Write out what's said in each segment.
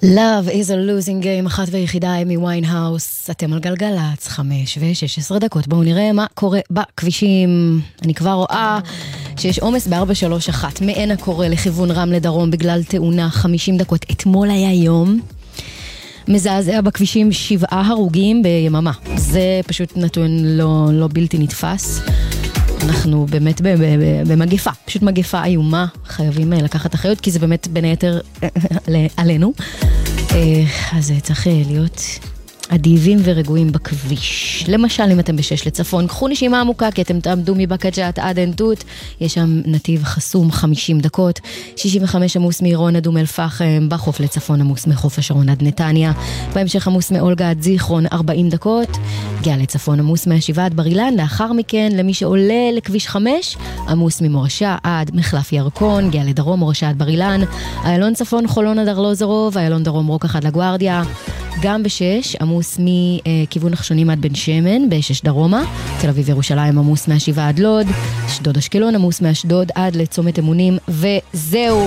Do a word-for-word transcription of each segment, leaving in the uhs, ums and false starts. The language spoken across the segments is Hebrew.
Love is a losing game, אחת ויחידה, אמי ויינהאוס. אתם על גלגלץ, חמש ושש עשרה דקות. בואו נראה מה קורה בכבישים. אני כבר רואה שיש עומס ב-ארבע שלוש אחת. מעין הקורא לכיוון רם לדרום בגלל תאונה חמישים דקות. אתמול היה יום מזעזע בכבישים, שבעה הרוגים ביממה. זה פשוט נתון לא, לא בלתי נתפס. אנחנו באמת במגפה, פשוט מגפה איומה, חייבים לקחת אחריות, כי זה באמת בין היתר עלינו. אז צריך להיות אדיבים ורגועים בכביש. למשל, אם אתם בשש לצפון, קחו נשימה עמוקה, כי אתם תעמדו מבקג'ת עד עין תות, יש שם נתיב חסום חמישים דקות, שישים וחמש עמוס מעירון עד אום אל פחם, בחוף לצפון עמוס מחוף השרון עד נתניה, בהמשך עמוס מאולגה עד זיכרון ארבעים דקות, גאה לצפון עמוס מהשבעה עד בר אילן, לאחר מכן למי שעולה לכביש חמש, עמוס ממורשה עד מחלף ירקון, גאה לדרום מורשה עד בר אילן, איילון צפון חולון עד ארלוזורוב, איילון דרום רוקח עד לגוארדיה, גם בשש, עמוס מכיוון נחשונים עד בן שמן, בשש דרומה, תל אביב ירושלים עמוס מהשבעה עד לוד, אשדוד אשקלון עמוס מאשדוד עד לצומת אמונים, וזהו.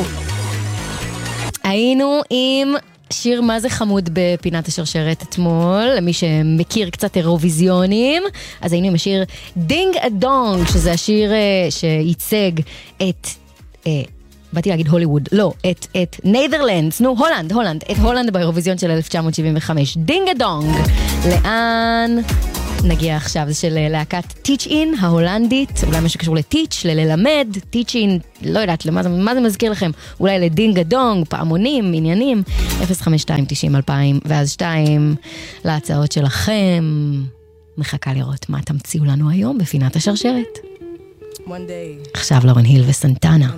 היינו עם שיר מה זה חמוד בפינת השרשרת אתמול, למי שמכיר קצת אירוויזיונים, אז היינו עם השיר דינג אדונג, שזה השיר שייצג את... באתי להגיד הוליווד, לא, את, את ניידרלנדס, נו, הולנד, הולנד, את הולנד באירוויזיון של אלף תשע מאות שבעים וחמש. דינג אדונג. לאן נגיע עכשיו? זה של להקת טיץ' אין, ההולנדית, אולי משהו קשור לטיץ', לללמד, טיץ' אין, לא יודעת, למה, מה זה מזכיר לכם? אולי לדינג אדונג, פעמונים, עניינים, אפס חמש שתיים תשעים אלפיים, ואז שתיים להצעות שלכם. מחכה לראות מה תמציאו לנו היום בפינת השרשרת. עכשיו לורן היל וסנטנה.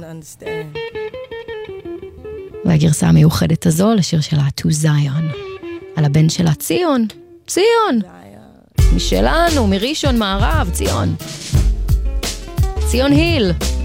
והגרסה המיוחדת הזו לשיר שלה To Zion, על הבן שלה ציון, ציון, משלנו, מראשון מערב, ציון, ציון היל.